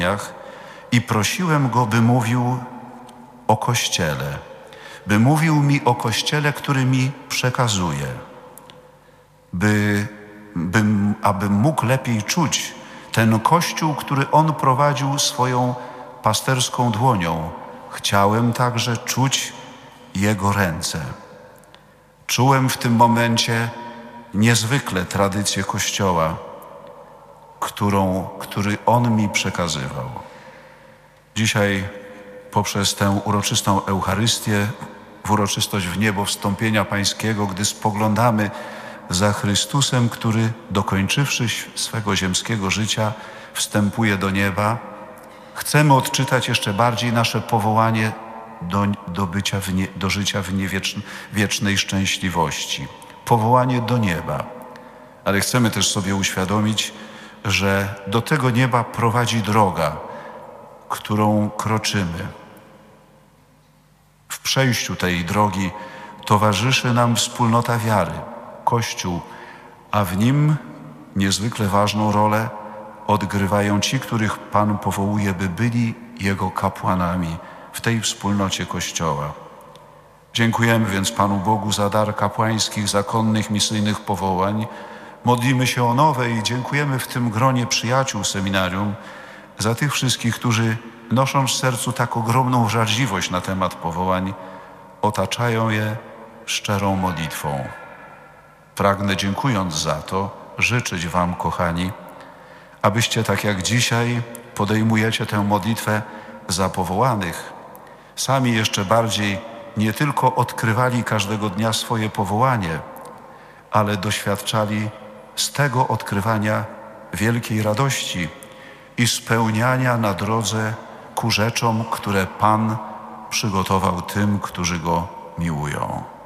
i prosiłem Go, by mówił o Kościele, by mówił mi o Kościele, który mi przekazuje, abym mógł lepiej czuć ten Kościół, który On prowadził swoją pasterską dłonią. Chciałem także czuć Jego ręce. Czułem w tym momencie niezwykle tradycję Kościoła, który On mi przekazywał. Dzisiaj poprzez tę uroczystą Eucharystię, w uroczystość w niebo wstąpienia Pańskiego, gdy spoglądamy za Chrystusem, który dokończywszy swego ziemskiego życia, wstępuje do nieba, chcemy odczytać jeszcze bardziej nasze powołanie do życia w wiecznej szczęśliwości. Powołanie do nieba. Ale chcemy też sobie uświadomić, że do tego nieba prowadzi droga, którą kroczymy. W przejściu tej drogi towarzyszy nam wspólnota wiary, Kościół, a w nim niezwykle ważną rolę odgrywają ci, których Pan powołuje, by byli Jego kapłanami w tej wspólnocie Kościoła. Dziękujemy więc Panu Bogu za dar kapłańskich, zakonnych, misyjnych powołań. Modlimy się o nowe i dziękujemy w tym gronie przyjaciół seminarium za tych wszystkich, którzy nosząc w sercu tak ogromną wrażliwość na temat powołań, otaczają je szczerą modlitwą. Pragnę, dziękując za to, życzyć Wam, kochani, abyście tak jak dzisiaj podejmujecie tę modlitwę za powołanych, sami jeszcze bardziej nie tylko odkrywali każdego dnia swoje powołanie, ale doświadczali z tego odkrywania wielkiej radości i spełniania na drodze ku rzeczom, które Pan przygotował tym, którzy Go miłują.